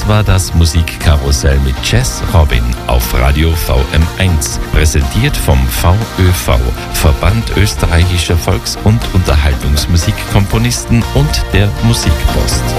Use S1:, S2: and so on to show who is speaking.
S1: Das war das Musikkarussell mit Jazz Robin auf Radio VM1, präsentiert vom VÖV, Verband österreichischer Volks- und Unterhaltungsmusikkomponisten und der Musikpost.